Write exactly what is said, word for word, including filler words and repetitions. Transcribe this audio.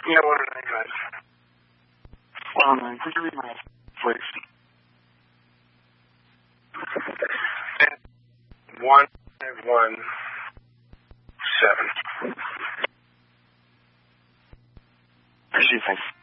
Yeah, what are they guys? Well, man, could you read my voice? One, one, seven. Appreciate it.